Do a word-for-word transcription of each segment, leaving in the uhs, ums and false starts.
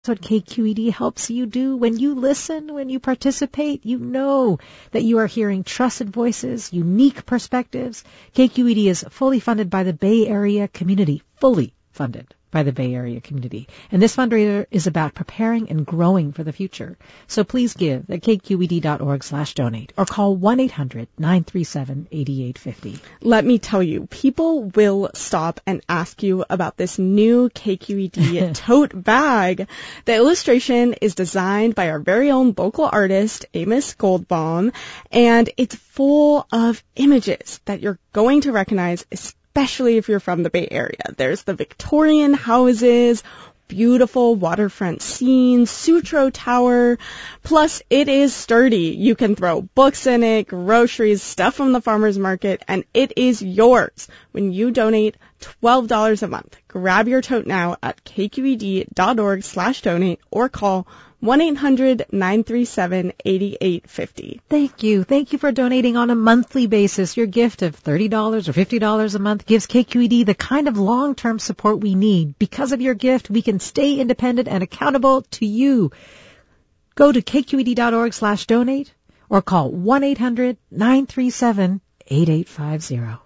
That's what K Q E D helps you do. When you listen, when you participate, you know that you are hearing trusted voices, unique perspectives. K Q E D is fully funded by the Bay Area community, fully funded by the Bay Area community. And this fundraiser is about preparing and growing for the future. So please give at k q e d dot org slash donate or call one eight hundred nine three seven eight eight five zero. Let me tell you, people will stop and ask you about this new K Q E D tote bag. The illustration is designed by our very own local artist, Amos Goldbaum, and it's full of images that you're going to recognize, especially if you're from the Bay Area. There's the Victorian houses, beautiful waterfront scenes, Sutro Tower, plus it is sturdy. You can throw books in it, groceries, stuff from the farmer's market, and it is yours when you donate twelve dollars a month. Grab your tote now at k q e d dot org slash donate or call one eight hundred nine three seven eight eight five zero. Thank you. Thank you for donating on a monthly basis. Your gift of thirty dollars or fifty dollars a month gives K Q E D the kind of long-term support we need. Because of your gift, we can stay independent and accountable to you. Go to k q e d dot org slash donate or call one eight hundred nine three seven eight eight five zero.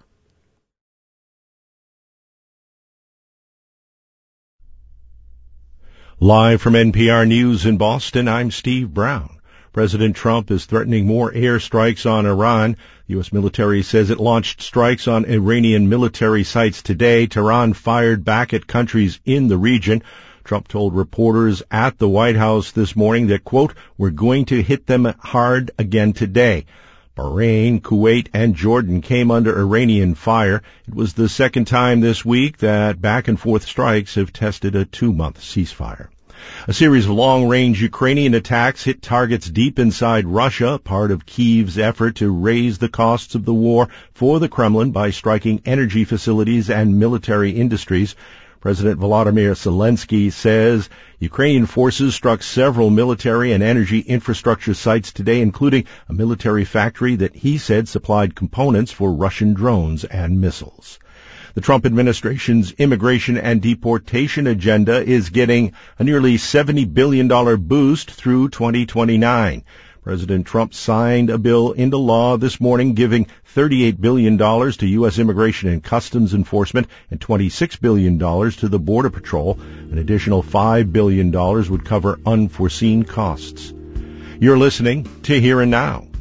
Live from N P R News in Boston, I'm Steve Brown. President Trump is threatening more airstrikes on Iran. The U S military says it launched strikes on Iranian military sites today. Tehran fired back at countries in the region. Trump told reporters at the White House this morning that, quote, we're going to hit them hard again today. Bahrain, Kuwait, and Jordan came under Iranian fire. It was the second time this week that back-and-forth strikes have tested a two-month ceasefire. A series of long-range Ukrainian attacks hit targets deep inside Russia, part of Kyiv's effort to raise the costs of the war for the Kremlin by striking energy facilities and military industries. President Volodymyr Zelensky says Ukrainian forces struck several military and energy infrastructure sites today, including a military factory that he said supplied components for Russian drones and missiles. The Trump administration's immigration and deportation agenda is getting a nearly seventy billion dollars boost through twenty twenty-nine. President Trump signed a bill into law this morning giving thirty-eight billion dollars to U S Immigration and Customs Enforcement and twenty-six billion dollars to the Border Patrol. An additional five billion dollars would cover unforeseen costs. You're listening to Here and Now.